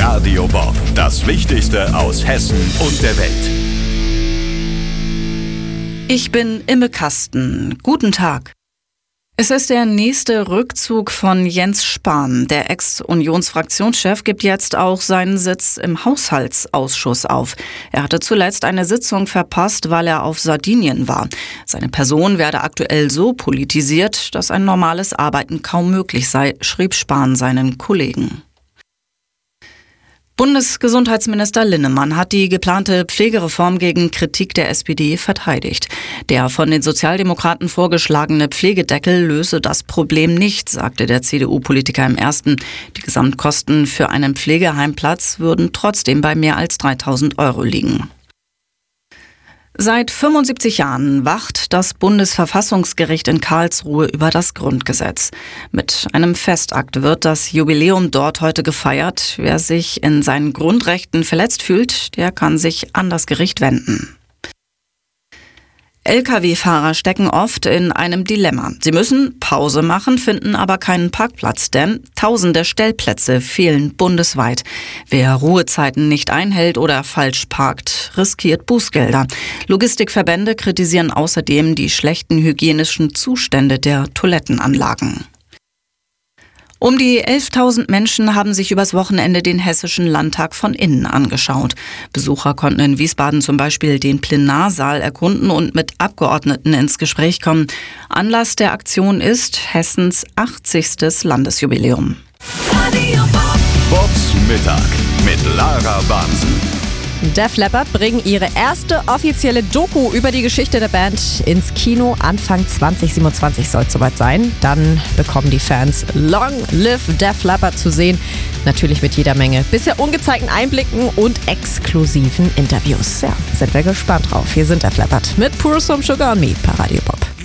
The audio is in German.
Radio Bob. Das Wichtigste aus Hessen und der Welt. Ich bin Imme Kasten. Guten Tag. Es ist der nächste Rückzug von Jens Spahn. Der Ex-Unionsfraktionschef gibt jetzt auch seinen Sitz im Haushaltsausschuss auf. Er hatte zuletzt eine Sitzung verpasst, weil er auf Sardinien war. Seine Person werde aktuell so politisiert, dass ein normales Arbeiten kaum möglich sei, schrieb Spahn seinen Kollegen. Bundesgesundheitsminister Linnemann hat die geplante Pflegereform gegen Kritik der SPD verteidigt. Der von den Sozialdemokraten vorgeschlagene Pflegedeckel löse das Problem nicht, sagte der CDU-Politiker im Ersten. Die Gesamtkosten für einen Pflegeheimplatz würden trotzdem bei mehr als 3.000 € liegen. Seit 75 Jahren wacht das Bundesverfassungsgericht in Karlsruhe über das Grundgesetz. Mit einem Festakt wird das Jubiläum dort heute gefeiert. Wer sich in seinen Grundrechten verletzt fühlt, der kann sich an das Gericht wenden. Lkw-Fahrer stecken oft in einem Dilemma. Sie müssen Pause machen, finden aber keinen Parkplatz, denn tausende Stellplätze fehlen bundesweit. Wer Ruhezeiten nicht einhält oder falsch parkt, riskiert Bußgelder. Logistikverbände kritisieren außerdem die schlechten hygienischen Zustände der Toilettenanlagen. Um die 11.000 Menschen haben sich übers Wochenende den Hessischen Landtag von innen angeschaut. Besucher konnten in Wiesbaden zum Beispiel den Plenarsaal erkunden und mit Abgeordneten ins Gespräch kommen. Anlass der Aktion ist Hessens 80. Landesjubiläum. Bobs Mittag mit Lara Bansen. Def Leppard bringen ihre erste offizielle Doku über die Geschichte der Band ins Kino. Anfang 2027 soll es soweit sein. Dann bekommen die Fans Long Live Def Leppard zu sehen. Natürlich mit jeder Menge bisher ungezeigten Einblicken und exklusiven Interviews. Ja, sind wir gespannt drauf. Hier sind Def Leppard mit Pour Some Sugar on Me bei Radio Bob.